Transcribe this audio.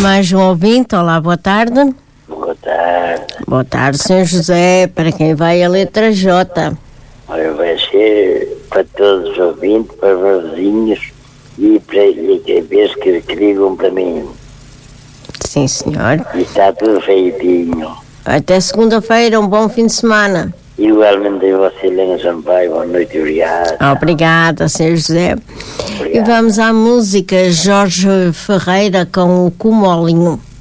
Mais um ouvinte. Olá, boa tarde. Boa tarde. Boa tarde, Sr. José. Para quem vai a letra J? Olha, vai ser para todos os ouvintes, para os vizinhos e para aqueles que ligam para mim. Sim, senhor. E está tudo feitinho. Até segunda-feira, um bom fim de semana. Igualmente a você, Helena Sampaio, boa noite, obrigado. Obrigada, Sr. José. Obrigado. E vamos à música Jorge Ferreira com o Comolinho.